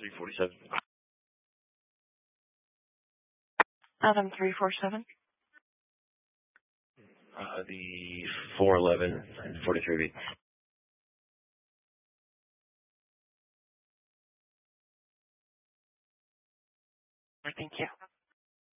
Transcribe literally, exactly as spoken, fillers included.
three forty-seven. Adam three four seven. Uh, the four eleven and forty-three B. Thank you.